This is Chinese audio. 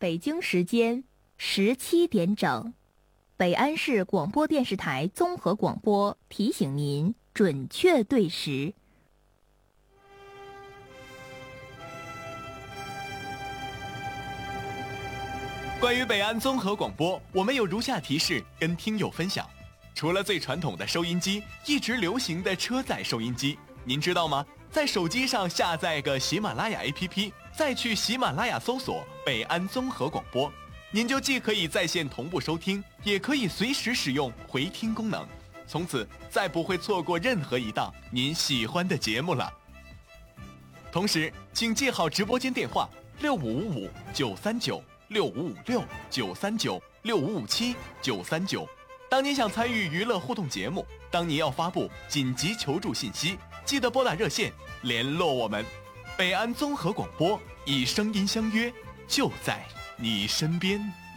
北京时间17点整，北安市广播电视台综合广播提醒您准确对时。 关于北安综合广播，我们有如下提示跟听友分享：除了最传统的收音机，一直流行的车载收音机，您知道吗？在手机上下载个喜马拉雅 APP， 再去喜马拉雅搜索北安综合广播，您就既可以在线同步收听，也可以随时使用回听功能，从此再不会错过任何一档您喜欢的节目了。同时，请记好直播间电话6555-939-6556-939-6557-939。当您想参与娱乐互动节目，当您要发布紧急求助信息，记得拨打热线联络我们。北安综合广播，以声音相约，就在你身边。